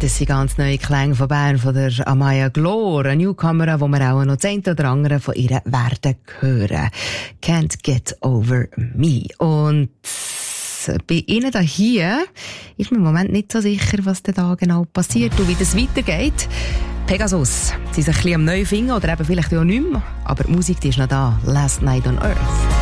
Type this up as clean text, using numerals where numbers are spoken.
Das sind ganz neue Klänge von Bern, von der Amaya Glor, eine Newcomer, wo wir auch noch das eine oder andere von ihr werden hören. Can't Get Over Me. Und bei Ihnen da hier ist mir im Moment nicht so sicher, was denn da genau passiert und wie das weitergeht. Pegasus, sie sind ein bisschen am neuen Finger oder eben vielleicht auch nicht mehr. Aber die Musik, die ist noch da. Last Night on Earth.